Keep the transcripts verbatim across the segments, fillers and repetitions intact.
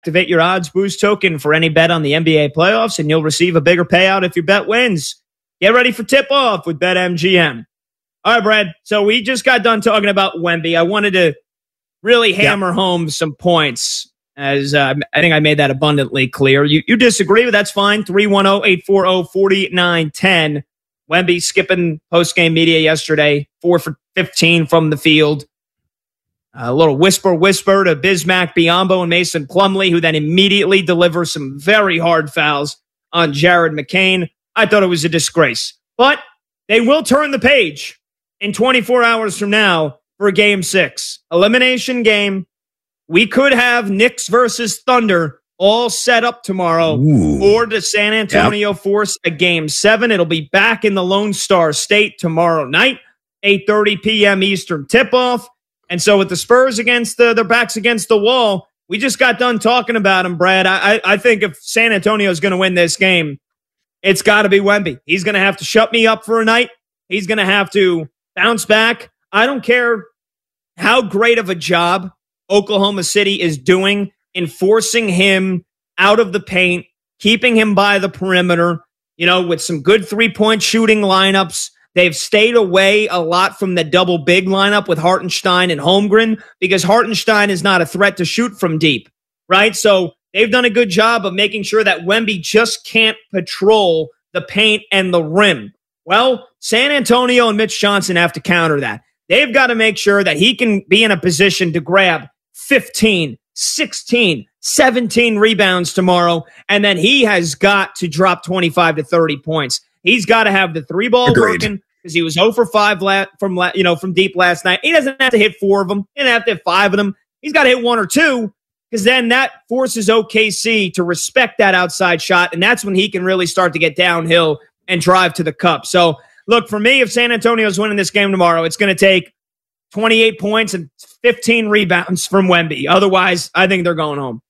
Activate your odds boost token for any bet on the N B A playoffs, and you'll receive a bigger payout if your bet wins. Get ready for tip-off with BetMGM. All right, Brad. So we just got done talking about Wemby. I wanted to really hammer yeah. home some points, as uh, I think I made that abundantly clear. You you disagree, but that's fine. three one zero, eight four zero, four nine one zero. Wemby skipping post-game media yesterday, four for fifteen from the field. A little whisper, whisper to Bismack Biyombo and Mason Plumlee, who then immediately deliver some very hard fouls on Jared McCain. I thought it was a disgrace. But they will turn the page in twenty-four hours from now for game six. Elimination game. We could have Knicks versus Thunder all set up tomorrow. Ooh. Or the San Antonio yep. force a game seven. It'll be back in the Lone Star State tomorrow night, eight thirty p.m. Eastern tip-off. And so with the Spurs against the, their backs against the wall, we just got done talking about them, Brad. I, I think if San Antonio is going to win this game, it's got to be Wemby. He's going to have to shut me up for a night. He's going to have to bounce back. I don't care how great of a job Oklahoma City is doing in forcing him out of the paint, keeping him by the perimeter, you know, with some good three-point shooting lineups. They've stayed away a lot from the double big lineup with Hartenstein and Holmgren because Hartenstein is not a threat to shoot from deep, right? So they've done a good job of making sure that Wemby just can't patrol the paint and the rim. Well, San Antonio and Mitch Johnson have to counter that. They've got to make sure that he can be in a position to grab fifteen, sixteen, seventeen rebounds tomorrow, and then he has got to drop twenty-five to thirty points. He's got to have the three ball Agreed. working because he was zero for five la- from la- you know from deep last night. He doesn't have to hit four of them. He doesn't have to hit five of them. He's got to hit one or two because then that forces O K C to respect that outside shot, and that's when he can really start to get downhill and drive to the cup. So, look, for me, if San Antonio's winning this game tomorrow, it's going to take twenty-eight points and fifteen rebounds from Wemby. Otherwise, I think they're going home.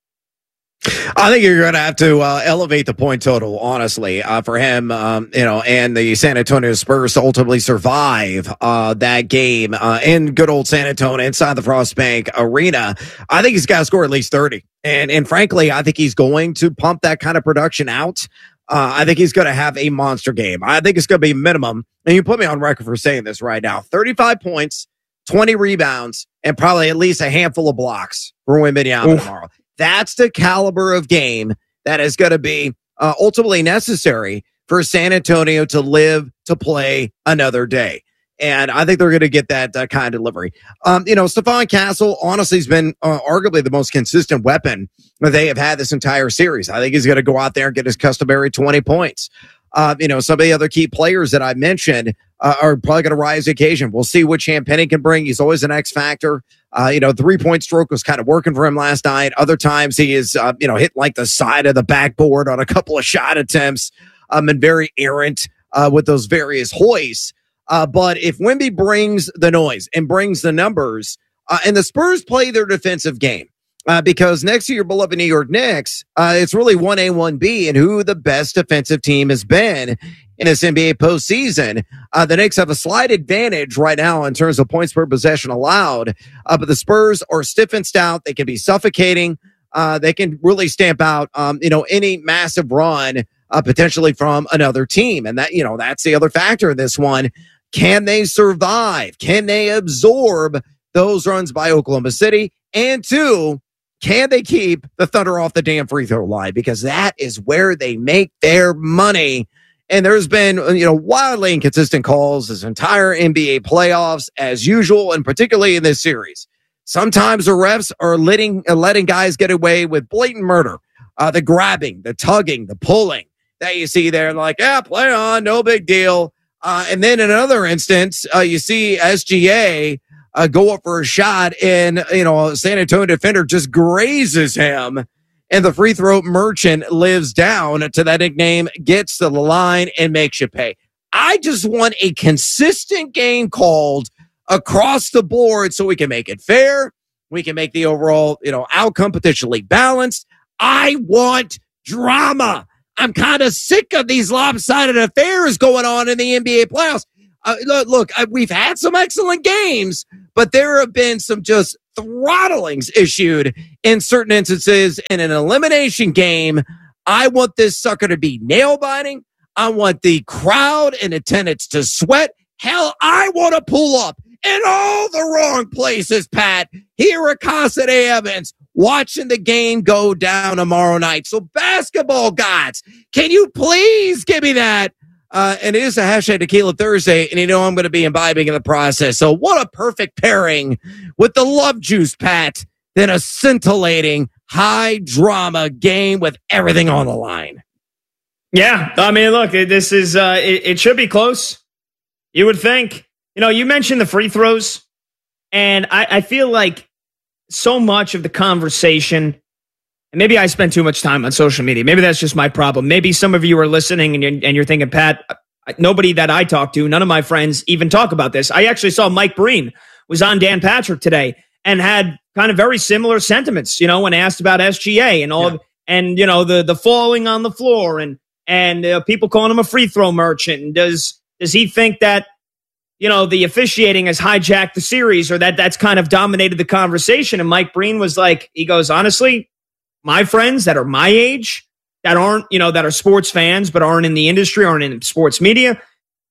I think you're going to have to uh, elevate the point total, honestly, uh, for him, um, you know, and the San Antonio Spurs to ultimately survive uh, that game uh, in good old San Antonio inside the Frostbank Arena. I think he's got to score at least thirty. And, and frankly, I think he's going to pump that kind of production out. Uh, I think he's going to have a monster game. I think it's going to be minimum, and you put me on record for saying this right now, thirty-five points, twenty rebounds, and probably at least a handful of blocks for Wembanyama tomorrow. That's the caliber of game that is going to be uh, ultimately necessary for San Antonio to live to play another day. And I think they're going to get that uh, kind of delivery. Um, you know, Stephon Castle, honestly, has been uh, arguably the most consistent weapon that they have had this entire series. I think he's going to go out there and get his customary twenty points. Uh, you know, some of the other key players that I mentioned uh, are probably going to rise to the occasion. We'll see what Champagnie can bring. He's always an X factor. Uh, you know, three-point stroke was kind of working for him last night. Other times he is, uh, you know, hit like the side of the backboard on a couple of shot attempts um, and very errant uh, with those various hoists. Uh, but if Wemby brings the noise and brings the numbers, uh, and the Spurs play their defensive game, uh, because next to your beloved New York Knicks, uh, it's really one A, one B, and who the best defensive team has been in this N B A postseason. Uh, the Knicks have a slight advantage right now in terms of points per possession allowed, uh, but the Spurs are stiff and stout. They can be suffocating. Uh, they can really stamp out, um, you know, any massive run uh, potentially from another team. And that, you know, that's the other factor in this one. Can they survive? Can they absorb those runs by Oklahoma City? And two, can they keep the Thunder off the damn free throw line? Because that is where they make their money. And there's been, you know, wildly inconsistent calls this entire N B A playoffs as usual, and particularly in this series. Sometimes the refs are letting, uh, letting guys get away with blatant murder. Uh, the grabbing, the tugging, the pulling that you see there. Like, yeah, play on, no big deal. Uh, and then in another instance, uh, you see S G A uh, go up for a shot, and, you know, a San Antonio defender just grazes him, and the free throw merchant lives down to that nickname, gets to the line, and makes you pay. I just want a consistent game called across the board so we can make it fair. We can make the overall, you know, outcome potentially balanced. I want drama. I'm kind of sick of these lopsided affairs going on in the N B A playoffs. Uh, look, look I, we've had some excellent games, but there have been some just throttlings issued in certain instances in an elimination game. I want this sucker to be nail-biting. I want the crowd in attendance to sweat. Hell, I want to pull up in all the wrong places, Pat, here at Casa de Evans, watching the game go down tomorrow night. So basketball gods, can you please give me that? Uh, and it is a hashtag Tequila Thursday, and you know I'm going to be imbibing in the process. So what a perfect pairing with the love juice, Pat, than a scintillating, high-drama game with everything on the line. Yeah, I mean, look, this is, uh, it, it should be close. You would think. You know, you mentioned the free throws, and I, I feel like so much of the conversation, and maybe I spend too much time on social media. Maybe that's just my problem. Maybe some of you are listening and you're, and you're thinking, Pat, nobody that I talk to, none of my friends even talk about this. I actually saw Mike Breen was on Dan Patrick today and had kind of very similar sentiments, you know, when asked about S G A and all, yeah. of, and, you know, the the falling on the floor and, and uh, people calling him a free throw merchant. And does, does he think that, you know, the officiating has hijacked the series or that that's kind of dominated the conversation? And Mike Breen was like, he goes, honestly, my friends that are my age, that aren't, you know, that are sports fans, but aren't in the industry, aren't in sports media,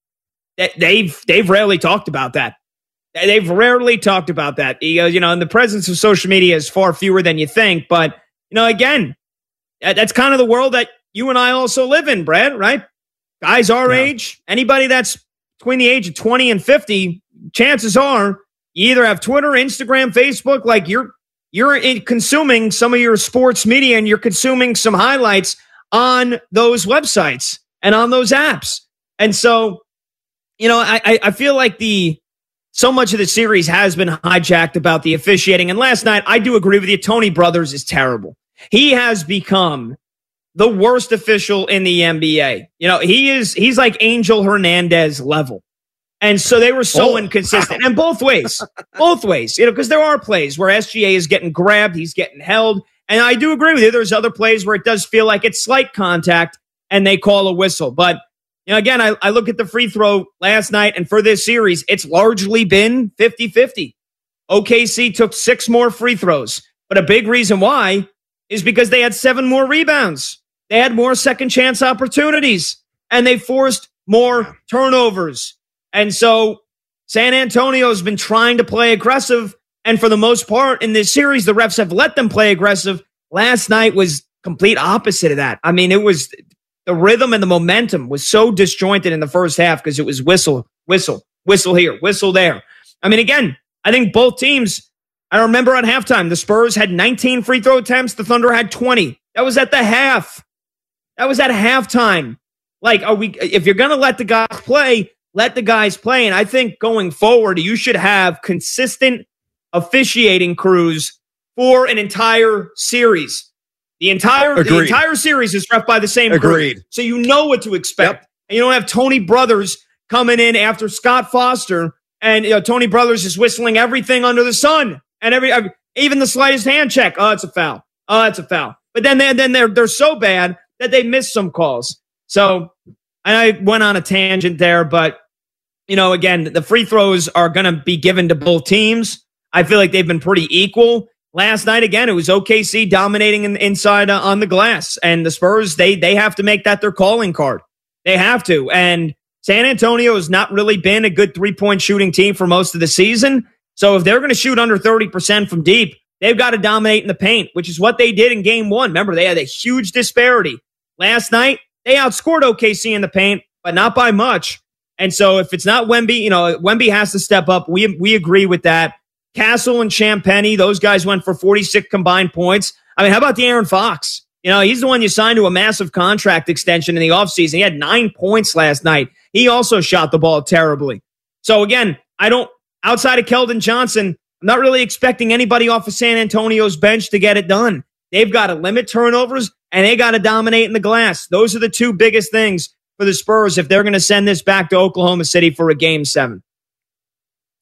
they've, they've rarely talked about that. They've rarely talked about that. He goes, you know, in the presence of social media is far fewer than you think. But, you know, again, that's kind of the world that you and I also live in, Brad, right? Guys our yeah. age, anybody that's between the age of twenty and fifty, chances are you either have Twitter, Instagram, Facebook, like you're you're in consuming some of your sports media and you're consuming some highlights on those websites and on those apps. And so, you know, I, I feel like the so much of the series has been hijacked about the officiating. And last night, I do agree with you, Tony Brothers is terrible. He has become the worst official in the N B A. You know, he is, he's like Angel Hernandez level. And so they were so oh, inconsistent. Wow. And both ways, both ways, you know, because there are plays where S G A is getting grabbed, he's getting held. And I do agree with you. There's other plays where it does feel like it's slight contact and they call a whistle. But, you know, again, I, I look at the free throw last night and for this series, it's largely been fifty-fifty. O K C took six more free throws. But a big reason why is because they had seven more rebounds. They had more second chance opportunities and they forced more turnovers. And so San Antonio's been trying to play aggressive. And for the most part in this series, the refs have let them play aggressive. Last night was complete opposite of that. I mean, it was the rhythm and the momentum was so disjointed in the first half because it was whistle, whistle, whistle here, whistle there. I mean, again, I think both teams, I remember at halftime, the Spurs had nineteen free throw attempts. The Thunder had twenty. That was at the half. That was at halftime. Like, are we, if you're going to let the guys play, let the guys play. And I think going forward, you should have consistent officiating crews for an entire series. The entire, the entire series is ref by the same Agreed. crew. So you know what to expect. Yep. And you don't have Tony Brothers coming in after Scott Foster. And you know, Tony Brothers is whistling everything under the sun. And every, even the slightest hand check. Oh, it's a foul. Oh, it's a foul. But then, they, then they're, they're so bad that they missed some calls. So, and I went on a tangent there, but, you know, again, the free throws are going to be given to both teams. I feel like they've been pretty equal. Last night, again, it was O K C dominating in, inside uh, on the glass. And the Spurs, they they have to make that their calling card. They have to. And San Antonio has not really been a good three-point shooting team for most of the season. So if they're going to shoot under thirty percent from deep, they've got to dominate in the paint, which is what they did in game one. Remember, they had a huge disparity. Last night, they outscored O K C in the paint, but not by much. And so if it's not Wemby, you know, Wemby has to step up. We we agree with that. Castle and Champagnie, those guys went for forty-six combined points. I mean, how about De'Aaron Fox? You know, he's the one you signed to a massive contract extension in the offseason. He had nine points last night. He also shot the ball terribly. So again, I don't, outside of Keldon Johnson, I'm not really expecting anybody off of San Antonio's bench to get it done. They've got to limit turnovers and they got to dominate in the glass. Those are the two biggest things for the Spurs if they're going to send this back to Oklahoma City for a game seven.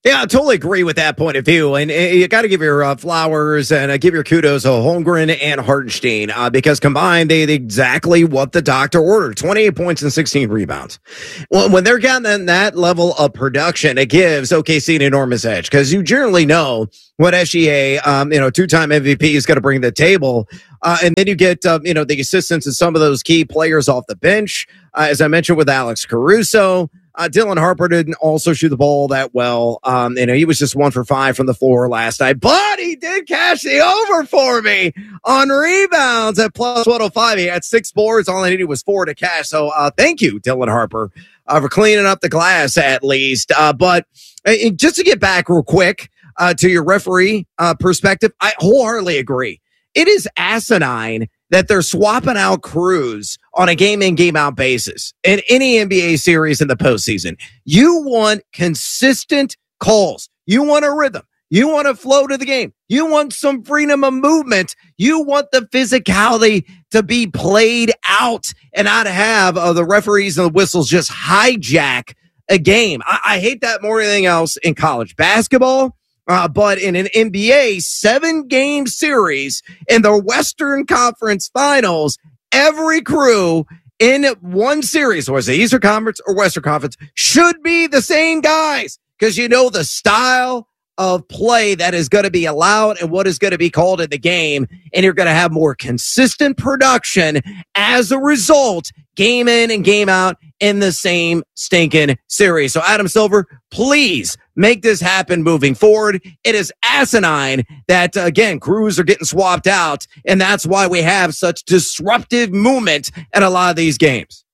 Yeah, I totally agree with that point of view. And uh, you got to give your uh, flowers and uh, give your kudos to Holmgren and Hartenstein uh, because combined, they did exactly what the doctor ordered, twenty-eight points and sixteen rebounds. Well, when they're getting that level of production, it gives O K C an enormous edge because you generally know what S G A, um, you know, two-time M V P is going to bring to the table. Uh, and then you get, uh, you know, the assistance of some of those key players off the bench, uh, as I mentioned with Alex Caruso. Uh, Dylan Harper didn't also shoot the ball that well. Um, you know, he was just one for five from the floor last night, but he did cash the over for me on rebounds at plus one oh five. He had six boards. All I needed was four to cash. So uh, thank you, Dylan Harper, uh, for cleaning up the glass at least. Uh, but uh, just to get back real quick uh, to your referee uh, perspective, I wholeheartedly agree. It is asinine that they're swapping out crews on a game in, game out basis in any N B A series in the postseason. You want consistent calls. You want a rhythm. You want a flow to the game. You want some freedom of movement. You want the physicality to be played out and not have uh, the referees and the whistles just hijack a game. I, I hate that more than anything else in college basketball. Uh, but in an N B A seven-game series in the Western Conference Finals, every crew in one series, or is it Eastern Conference or Western Conference, should be the same guys because you know the style of play that is going to be allowed and what is going to be called in the game, and you're going to have more consistent production as a result, game in and game out in the same stinking series. So Adam Silver, please make this happen moving forward. It is asinine that, uh, again, crews are getting swapped out, and that's why we have such disruptive movement in a lot of these games.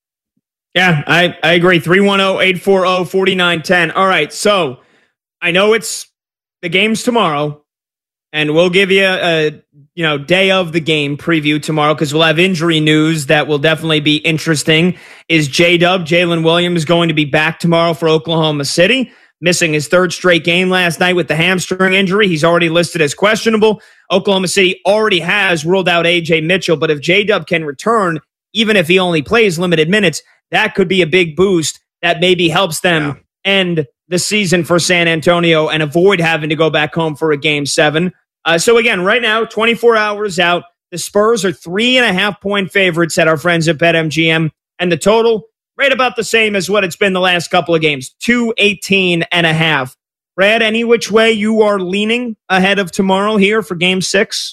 Yeah, I, I agree. three one zero, eight four zero, four nine one zero. All right, so I know it's the game's tomorrow, and we'll give you a you know day of the game preview tomorrow because we'll have injury news that will definitely be interesting. Is J-Dub, Jalen Williams, going to be back tomorrow for Oklahoma City? Missing his third straight game last night with the hamstring injury. He's already listed as questionable. Oklahoma City already has ruled out A J Mitchell, but if J-Dub can return, even if he only plays limited minutes, that could be a big boost that maybe helps them yeah. end the season for San Antonio and avoid having to go back home for a game seven. Uh, so again, right now, twenty-four hours out, the Spurs are three and a half point favorites at our friends at BetMGM, and the total right about the same as what it's been the last couple of games, two eighteen and a half. Brad, any which way you are leaning ahead of tomorrow here for game six?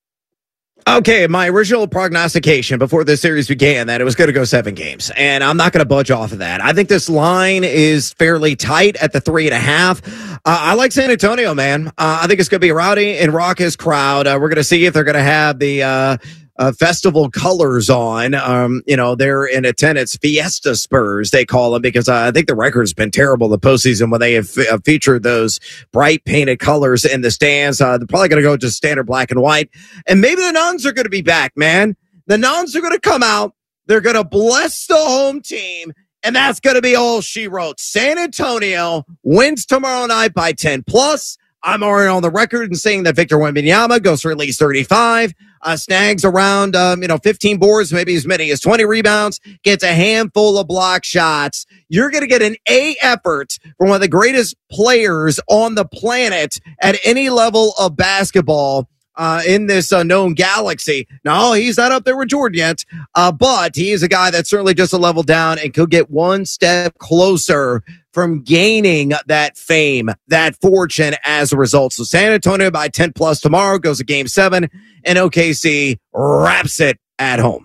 Okay, my original prognostication before this series began that it was going to go seven games, and I'm not going to budge off of that. I think this line is fairly tight at the three and a half. Uh, I like San Antonio, man. Uh, I think it's going to be a rowdy and raucous crowd. Uh, we're going to see if they're going to have the uh, uh, festival colors on. Um, you know, they're in attendance. Fiesta Spurs, they call them, because uh, I think the record's been terrible the postseason when they have uh, featured those bright painted colors in the stands. Uh, they're probably going to go just standard black and white. And maybe the Nuns are going to be back, man. The Nuns are going to come out. They're going to bless the home team. And that's going to be all she wrote. San Antonio wins tomorrow night by ten plus. I'm already on the record and saying that Victor Wembanyama goes for at least thirty-five, uh, snags around, um, you know, fifteen boards, maybe as many as twenty rebounds, gets a handful of block shots. You're going to get an A effort from one of the greatest players on the planet at any level of basketball uh, in this uh, known galaxy. No, he's not up there with Jordan yet, uh, but he is a guy that's certainly just a level down and could get one step closer from gaining that fame, that fortune as a result. So San Antonio by ten plus tomorrow goes to game seven, and O K C wraps it at home.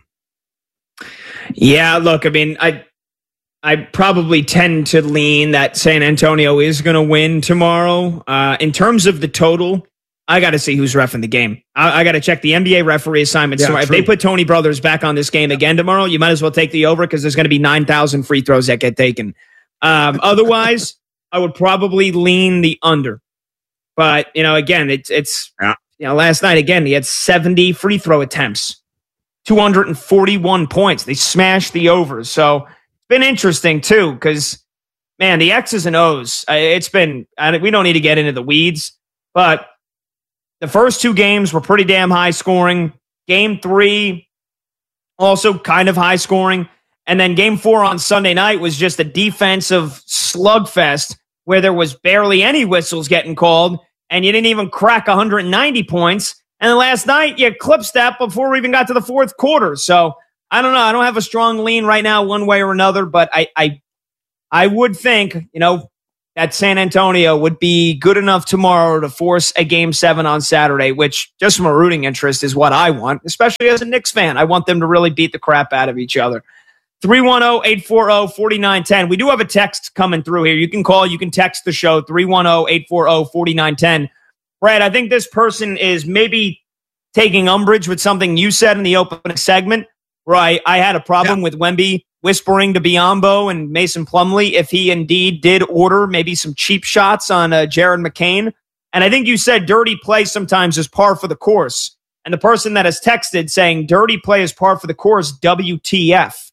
Yeah, look, I mean, I I probably tend to lean that San Antonio is going to win tomorrow. Uh, in terms of the total, I got to see who's reffing the game. I, I got to check the N B A referee assignments. Yeah, so if they put Tony Brothers back on this game again tomorrow, you might as well take the over because there's going to be nine thousand free throws that get taken. Um, otherwise, I would probably lean the under. But, you know, again, it's, it's yeah. you know, last night, again, he had seventy free throw attempts, two hundred forty-one points. They smashed the overs. So it's been interesting, too, because, man, the X's and O's, uh, it's been, I, we don't need to get into the weeds, but the first two games were pretty damn high scoring. Game three, also kind of high scoring. And then game four on Sunday night was just a defensive slugfest where there was barely any whistles getting called, and you didn't even crack one hundred ninety points. And then last night, you clipped that before we even got to the fourth quarter. So I don't know. I don't have a strong lean right now one way or another, but I I, I would think, you know, that San Antonio would be good enough tomorrow to force a game seven on Saturday, which just from a rooting interest is what I want, especially as a Knicks fan. I want them to really beat the crap out of each other. three one zero, eight four zero, four nine one zero. We do have a text coming through here. You can call, you can text the show, three one zero, eight four zero, four nine one zero. Brad, I think this person is maybe taking umbrage with something you said in the opening segment, where I, I had a problem yeah. with Wemby whispering to Biyombo and Mason Plumlee if he indeed did order maybe some cheap shots on uh, Jared McCain. And I think you said dirty play sometimes is par for the course. And the person that has texted saying dirty play is par for the course, W T F.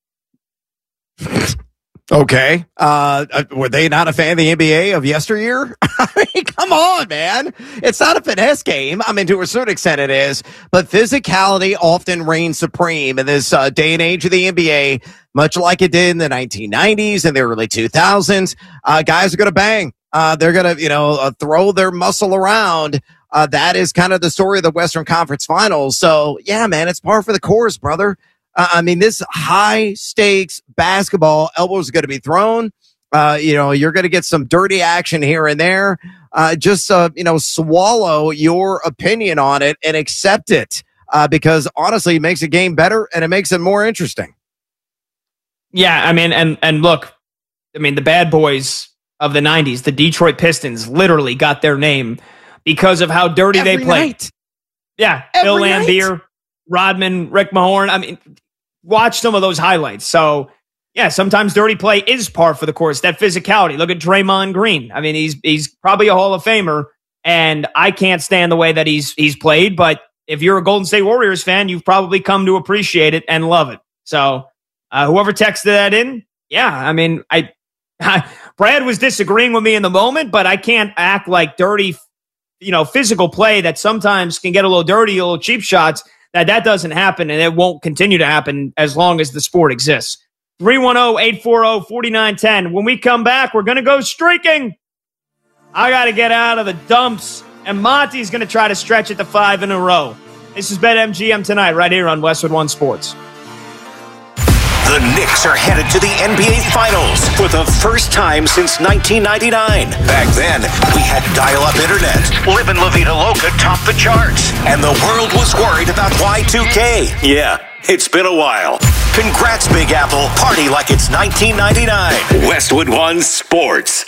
Okay. Uh, were they not a fan of the N B A of yesteryear? I mean, come on, man. It's not a finesse game. I mean, to a certain extent it is, but physicality often reigns supreme in this uh, day and age of the N B A, much like it did in the nineteen nineties and the early two thousands. Uh, guys are going to bang. Uh, they're going to, you know, uh, throw their muscle around. Uh, that is kind of the story of the Western Conference Finals. So, yeah, man, it's par for the course, brother. Uh, I mean, this high-stakes basketball, elbows are going to be thrown. Uh, you know, you're going to get some dirty action here and there. Uh, just, uh, you know, swallow your opinion on it and accept it uh, because, honestly, it makes the game better and it makes it more interesting. Yeah, I mean, and and look, I mean, the bad boys of the nineties, the Detroit Pistons, literally got their name because of how dirty Every they played. Night. Yeah, Every Bill night. Laimbeer, Rodman, Rick Mahorn. I mean, watch some of those highlights. So, yeah, sometimes dirty play is par for the course. That physicality. Look at Draymond Green. I mean, he's he's probably a Hall of Famer, and I can't stand the way that he's he's played. But if you're a Golden State Warriors fan, you've probably come to appreciate it and love it. So, uh, whoever texted that in, yeah, I mean, I, I Brad was disagreeing with me in the moment, but I can't act like dirty, you know, physical play that sometimes can get a little dirty, a little cheap shots. That that doesn't happen, and it won't continue to happen as long as the sport exists. three one zero, eight four zero, four nine one zero. When we come back, we're going to go streaking. I got to get out of the dumps, and Monty's going to try to stretch it to five in a row. This is BetMGM tonight, right here on Westwood One Sports. The Knicks are headed to the N B A Finals for the first time since nineteen ninety-nine. Back then, we had dial-up internet. Live in La Vida Loca topped the charts. And the world was worried about Y two K. Yeah, it's been a while. Congrats, Big Apple. Party like it's nineteen ninety-nine. Westwood One Sports.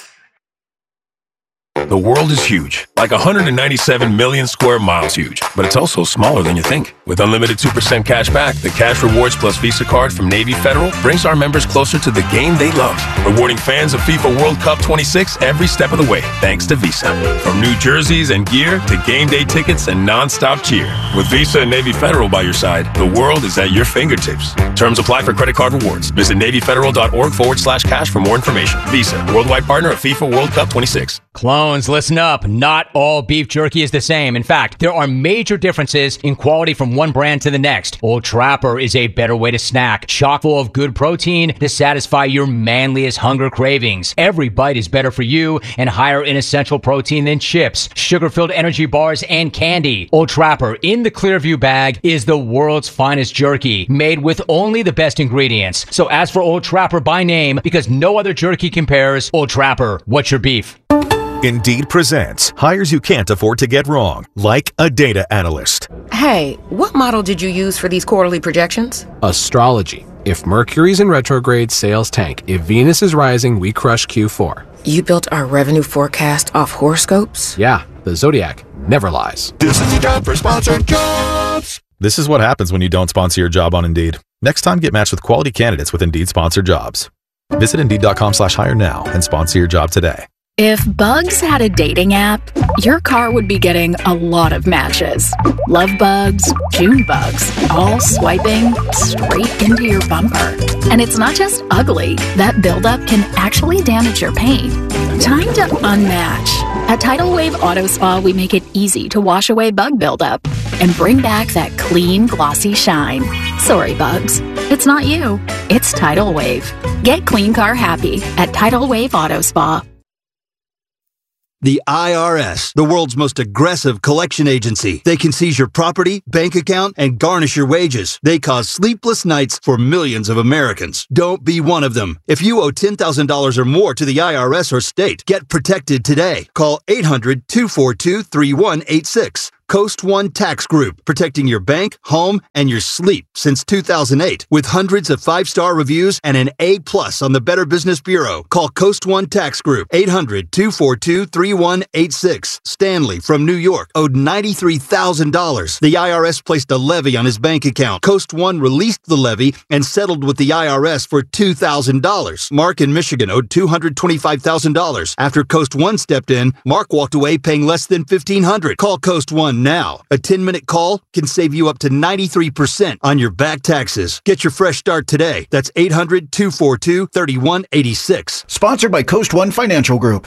The world is huge, like one hundred ninety-seven million square miles huge, but it's also smaller than you think. With unlimited two percent cash back, the Cash Rewards Plus Visa card from Navy Federal brings our members closer to the game they love, rewarding fans of FIFA World Cup twenty-six every step of the way, thanks to Visa. From new jerseys and gear to game day tickets and non-stop cheer. With Visa and Navy Federal by your side, the world is at your fingertips. Terms apply for credit card rewards. Visit NavyFederal.org forward slash cash for more information. Visa, worldwide partner of FIFA World Cup twenty-six. Clones, listen up. Not all beef jerky is the same. In fact, there are major differences in quality from one brand to the next. Old Trapper is a better way to snack, chock full of good protein to satisfy your manliest hunger cravings. Every bite is better for you and higher in essential protein than chips, sugar-filled energy bars, and candy. Old Trapper in the Clearview bag is the world's finest jerky, made with only the best ingredients. So ask for Old Trapper by name because no other jerky compares. Old Trapper, what's your beef? Indeed presents hires you can't afford to get wrong, like a data analyst. Hey, what model did you use for these quarterly projections? Astrology. If Mercury's in retrograde, sales tank. If Venus is rising, we crush Q four. You built our revenue forecast off horoscopes? Yeah, the Zodiac never lies. This is the job for sponsored jobs. This is what happens when you don't sponsor your job on Indeed. Next time, get matched with quality candidates with Indeed sponsored jobs. Visit Indeed.com slash hire now and sponsor your job today. If Bugs had a dating app, your car would be getting a lot of matches. Love bugs, June bugs, all swiping straight into your bumper. And it's not just ugly. That buildup can actually damage your paint. Time to unmatch. At Tidal Wave Auto Spa, we make it easy to wash away bug buildup and bring back that clean, glossy shine. Sorry, bugs. It's not you. It's Tidal Wave. Get clean car happy at Tidal Wave Auto Spa. The I R S, the world's most aggressive collection agency. They can seize your property, bank account, and garnish your wages. They cause sleepless nights for millions of Americans. Don't be one of them. If you owe ten thousand dollars or more to the I R S or state, get protected today. Call eight hundred, two four two, three one eight six. Coast One Tax Group, protecting your bank, home, and your sleep since two thousand eight. With hundreds of five-star reviews and an A plus on the Better Business Bureau. Call Coast One Tax Group, eight hundred, two four two, three one eight six. Stanley from New York owed ninety-three thousand dollars. The I R S placed a levy on his bank account. Coast One released the levy and settled with the I R S for two thousand dollars. Mark in Michigan owed two hundred twenty-five thousand dollars. After Coast One stepped in, Mark walked away paying less than fifteen hundred dollars. Call Coast One now. A ten-minute call can save you up to ninety-three percent on your back taxes. Get your fresh start today. That's eight hundred, two four two, three one eight six. Sponsored by Coast One Financial Group.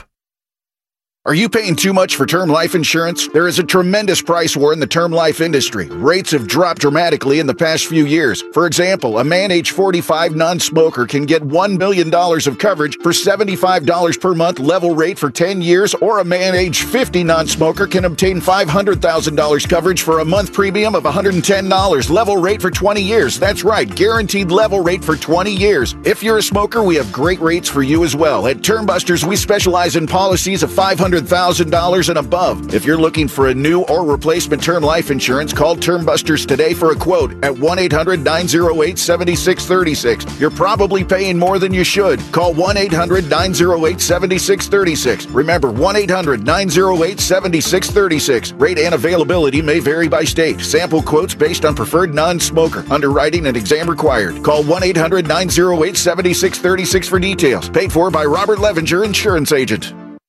Are you paying too much for term life insurance? There is a tremendous price war in the term life industry. Rates have dropped dramatically in the past few years. For example, a man age forty-five non-smoker can get one million dollars of coverage for seventy-five dollars per month level rate for ten years, or a man age fifty non-smoker can obtain five hundred thousand dollars coverage for a month premium of one hundred ten dollars level rate for twenty years. That's right, guaranteed level rate for twenty years. If you're a smoker, we have great rates for you as well. At Termbusters, we specialize in policies of five hundred thousand dollars and above. If you're looking for a new or replacement term life insurance, call Termbusters today for a quote at one eight hundred, nine oh eight, seven six three six. You're probably paying more than you should. Call one eight hundred, nine oh eight, seven six three six. Remember, one eight hundred, nine oh eight, seven six three six. Rate and availability may vary by state. Sample quotes based on preferred non-smoker. Underwriting and exam required. Call one eight hundred, nine oh eight, seven six three six for details. Paid for by Robert Levinger, insurance agent.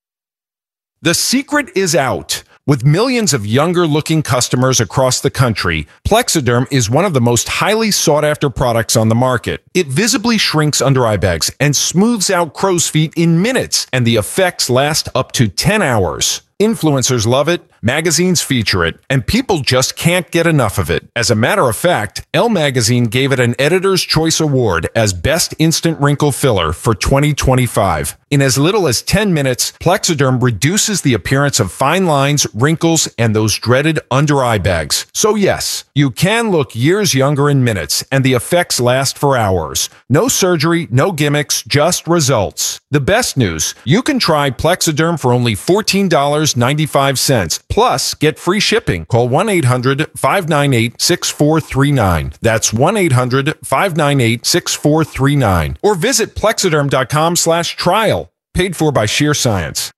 The secret is out. With millions of younger-looking customers across the country, Plexiderm is one of the most highly sought-after products on the market. It visibly shrinks under-eye bags and smooths out crow's feet in minutes, and the effects last up to ten hours. Influencers love it, magazines feature it, and people just can't get enough of it. As a matter of fact, Elle Magazine gave it an Editor's Choice Award as Best Instant Wrinkle Filler for twenty twenty-five. In as little as ten minutes, Plexiderm reduces the appearance of fine lines, wrinkles, and those dreaded under-eye bags. So yes, you can look years younger in minutes, and the effects last for hours. No surgery, no gimmicks, just results. The best news, you can try Plexiderm for only fourteen dollars and ninety-five cents. Plus, get free shipping. Call one eight hundred, five nine eight, six four three nine. That's one eight hundred, five nine eight, six four three nine. Or visit plexiderm dot com slash trial. Paid for by Sheer Science.